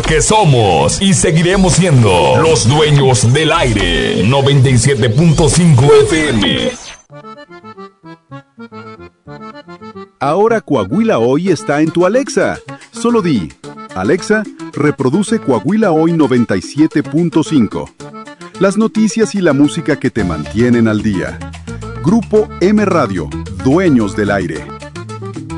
Porque somos y seguiremos siendo los dueños del aire. 97.5 FM. Ahora Coahuila Hoy está en tu Alexa. Solo di, Alexa, reproduce Coahuila Hoy 97.5. Las noticias y la música que te mantienen al día. Grupo M Radio, dueños del aire.